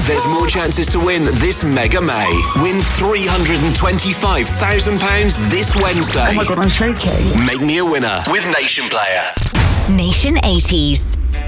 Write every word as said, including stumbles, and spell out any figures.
There's more chances to win this Mega May. Win three hundred twenty-five thousand pounds this Wednesday. Oh my God, I'm shaking. Make me a winner with Nation Player. Nation eighties.